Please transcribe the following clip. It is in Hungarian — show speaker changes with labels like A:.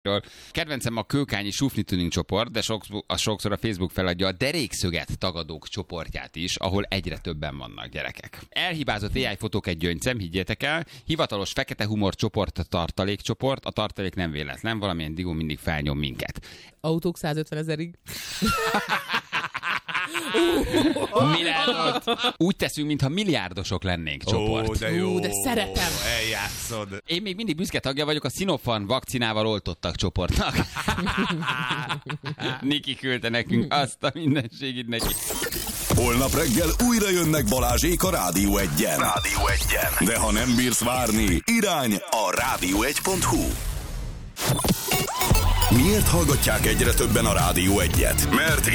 A: Kedvencem a Kőkányi Sufni Tuning csoport, de sokszor a Facebook feladja a derékszöget tagadók csoportját is, ahol egyre többen vannak gyerekek. Elhibázott AI fotók egy gyöngyszem, higgyétek el. Hivatalos fekete humor csoport a tartalékcsoport. A tartalék nem véletlen, valamilyen digó mindig felnyom minket.
B: Autók 150 000-ig.
A: Mi lehet ott? Úgy teszünk, mintha milliárdosok lennénk csoport.
C: De jó.
B: De szeretem.
C: Eljátszod.
A: Én még mindig büszke tagja vagyok a Sinopharm vakcinával oltottak csoportnak. Niki küldte nekünk azt a mindenségét neki.
D: Holnap reggel újra jönnek Balázsék a Rádió 1-en. De ha nem bírsz várni, irány a rádió1.hu. Miért hallgatják egyre többen a Rádió 1-et? Mert